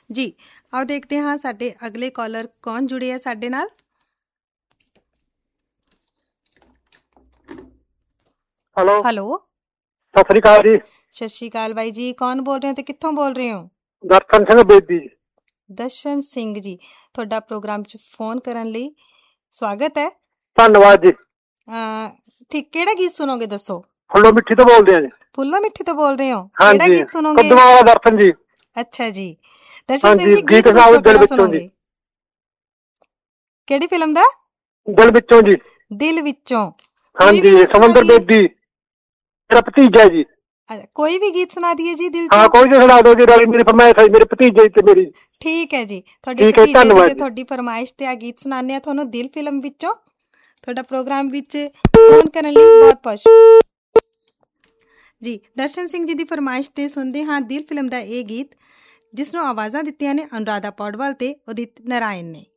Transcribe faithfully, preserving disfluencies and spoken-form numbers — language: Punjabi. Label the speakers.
Speaker 1: ਜੀ ਆਓ ਦੇਖਦੇ ਹਾਂ ਸਾਡੇ ਅਗਲੇ ਕਾਲਰ ਕੌਣ ਜੁੜੇ ਹੈ ਸਾਡੇ ਨਾਲ।
Speaker 2: ਹੈਲੋ
Speaker 1: ਹੈਲੋ
Speaker 2: ਸਤਿ ਸ੍ਰੀ ਅਕਾਲ ਜੀ।
Speaker 1: ਸਤਿ ਸ਼੍ਰੀ ਅਕਾਲ ਬਾਈ ਜੀ, ਕੌਣ ਬੋਲ ਰਹੇ ਹੋ ਤੇ ਕਿੱਥੋਂ ਬੋਲ ਰਹੇ ਹੋ?
Speaker 2: ਦਰਸ਼ਨ ਸਿੰਘ ਬੇਦੀ ਜੀ।
Speaker 1: ਦਰਸ਼ਨ ਸਿੰਘ ਜੀ, ਤੁਹਾਡਾ ਪ੍ਰੋਗਰਾਮ 'ਚ ਫੋਨ ਕਰਨ ਲਈ ਸਵਾਗਤ ਹੈ।
Speaker 2: ਧੰਨਵਾਦ ਜੀ।
Speaker 1: ਅਹ ਠੀਕ, ਕਿਹੜਾ ਗੀਤ ਸੁਣੋਗੇ ਦੱਸੋ?
Speaker 2: ਫੁੱਲੋ ਮਿੱਠੀ ਤੋਂ ਬੋਲਦੇ ਆ ਜੀ।
Speaker 1: ਫੁੱਲੋ ਮਿੱਠੀ ਤੋਂ ਬੋਲ ਰਹੇ ਹੋ, ਕਿਹੜਾ
Speaker 2: ਹਾਂਜੀ
Speaker 1: ਗੀਤ ਸੁਣੋਗੇ?
Speaker 2: ਕਦੂਆਂ ਵਾਲਾ ਦਰਸ਼ਨ ਜੀ।
Speaker 1: ਅੱਛਾ ਜੀ, ਦਰਸ਼ਨ ਸਿੰਘ
Speaker 2: ਹਾਂਜੀ
Speaker 1: ਜੀ ਗੀਤ
Speaker 2: ਗੀਤ
Speaker 1: ਦੱਸੋ
Speaker 2: ਸੁਣਾਓ ਦਿਲ
Speaker 1: ਕਿਹੜਾ
Speaker 2: ਵਿੱਚੋਂ ਜੀ।
Speaker 1: ਸੁਣੋਗੇ? ਕਿਹੜੀ ਫਿਲਮ ਦਾ?
Speaker 2: ਦਿਲ ਵਿੱਚੋਂ ਜੀ।
Speaker 1: ਦਿਲ ਵਿੱਚੋਂ। ਕੋਈ ਵੀ
Speaker 2: ਹਾਂਜੀ
Speaker 1: ਗੀਤ ਸੁਣਾ
Speaker 2: ਸਮੁੰਦਰ
Speaker 1: ਦਈਏ?
Speaker 2: ਬੇਦੀ ਮੇਰਾ ਭਤੀਜਾ ਜੀ।
Speaker 1: ਅੱਛਾ, ਕੋਈ ਵੀ ਗੀਤ ਸੁਣਾ ਦਈਏ ਜੀ ਦਿਲ
Speaker 2: ਹਾਂ
Speaker 1: ਚੋਂ?
Speaker 2: ਕੋਈ ਨਹੀਂ ਸੁਣਾ ਦਿਓ ਜੀ, ਰਾਲੀ ਮੇਰੀ ਫਰਮਾਇਸ਼ ਹੈ ਮੇਰੇ ਭਤੀਜੇ ਤੇ ਮੇਰੀ।
Speaker 1: ਠੀਕ ਹੈ ਜੀ, ਤੁਹਾਡੇ
Speaker 2: ਠੀਕ ਹੈ
Speaker 1: ਭਤੀਜੇ ਦੀ
Speaker 2: ਧੰਨਵਾਦ
Speaker 1: ਤੇ
Speaker 2: ਜੀ।
Speaker 1: ਤੁਹਾਡੀ ਫਰਮਾਇਸ਼ ਤੇ ਆ ਗੀਤ ਸੁਣਾਉਂਦੇ ਆ ਤੁਹਾਨੂੰ ਦਿਲ ਫਿਲਮ ਵਿੱਚੋਂ। ਤੁਹਾਡਾ ਪ੍ਰੋਗਰਾਮ ਵਿੱਚ ਫੋਨ ਕਰਨ ਲਈ ਬਹੁਤ ਬਹੁਤ ਜੀ। ਦਰਸ਼ਨ ਸਿੰਘ ਜੀ ਦੀ ਫਰਮਾਇਸ਼ ਤੇ ਸੁਣਦੇ ਹਾਂ ਦਿਲ ਫਿਲਮ ਦਾ ਇਹ ਗੀਤ, ਜਿਸ ਨੂੰ ਆਵਾਜ਼ਾਂ ਦਿੱਤੀਆਂ ਨੇ ਅਨੁਰਾਧਾ ਪੌਡਵਾਲ ਤੇ ਉਦਿਤ ਨਾਰਾਇਣ ਨੇ।